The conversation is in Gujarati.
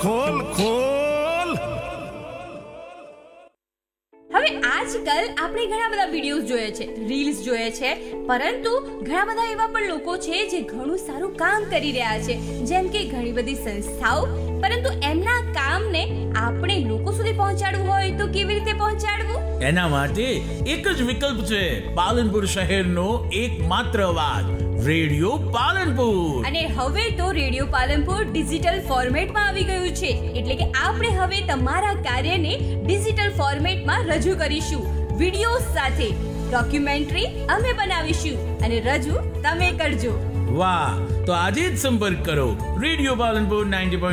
ખોલ ખોલ. હવે આજકાલ આપણે ઘણા બધા વિડીયોઝ જોઈએ છે, રીલ્સ જોઈએ છે, પરંતુ ઘણા બધા એવા પણ લોકો છે જે ઘણું સારું કામ કરી રહ્યા છે, જેમ કે ઘણી બધી સંસ્થાઓ. પરંતુ એમના કામને આપણે લોકો સુધી પહોંચાડવું હોય તો કેવી રીતે પહોંચાડવું? એના માટે એક જ વિકલ્પ છે, પાલનપુર શહેરનો એકમાત્ર અવાજ, રેડિયો પાલનપુર. અને હવે તો રેડિયો પાલનપુર ડિજિટલ ફોર્મેટમાં આવી ગયું છે, એટલે કે આપણે હવે તમારા કાર્યને ડિજિટલ ફોર્મેટમાં રજૂ કરીશું, વિડીયો સાથે. ડોક્યુમેન્ટરી અમે બનાવીશું અને રજૂ તમે કરજો. વાહ, તો આજે જ સંપર્ક કરો રેડિયો પાલનપુર 90.